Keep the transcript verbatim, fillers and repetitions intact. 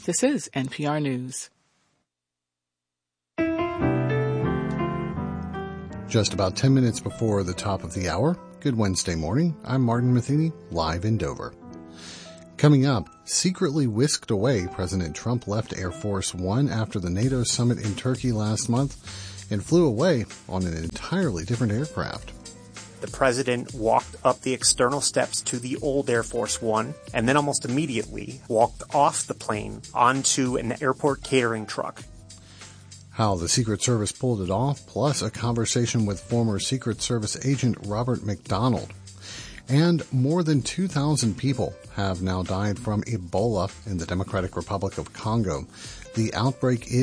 This is N P R News. Just about ten minutes before the top of the hour. Good Wednesday morning. I'm Martin Matheny, live in Dover. Coming up, secretly whisked away, President Trump left Air Force One after the NATO summit in Turkey last month and flew away on an entirely different aircraft. The president walked up the external steps to the old Air Force One and then almost immediately walked off the plane onto an airport catering truck. How the Secret Service pulled it off, plus a conversation with former Secret Service agent Robert McDonald. And more than two thousand people have now died from Ebola in the Democratic Republic of Congo. The outbreak is